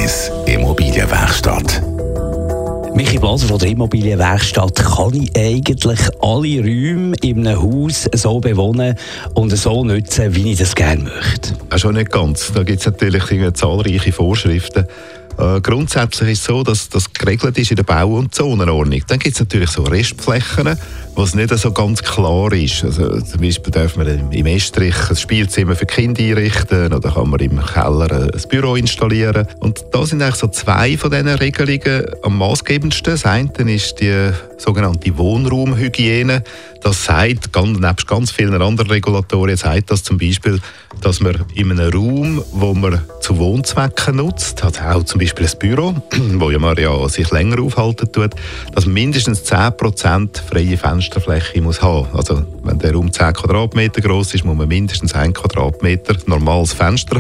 1 Immobilienwerkstatt. Michi Blaser von der Immobilienwerkstatt. Kann ich eigentlich alle Räume in einem Haus so bewohnen und so nutzen, wie ich das gerne möchte? Schon nicht ganz. Da gibt es natürlich zahlreiche Vorschriften. Grundsätzlich ist es so, dass das geregelt ist in der Bau- und Zonenordnung. Dann gibt es natürlich so Restflächen, wo es nicht so ganz klar ist. Also, zum Beispiel darf man im Estrich ein Spielzimmer für Kinder einrichten oder kann man im Keller ein Büro installieren. Und da sind eigentlich so zwei von diesen Regelungen am maßgebendsten. Das eine ist die sogenannte Wohnraumhygiene. Das sagt, nebst ganz vielen anderen Regulatorien, sagt das zum Beispiel, dass man in einem Raum, wo man zu Wohnzwecken nutzt, also auch zum Beispiel ein Büro, wo man ja sich länger aufhalten tut, dass man mindestens 10% freie Fensterfläche muss haben. Also wenn der Raum 10 Quadratmeter groß ist, muss man mindestens 1 Quadratmeter normales Fenster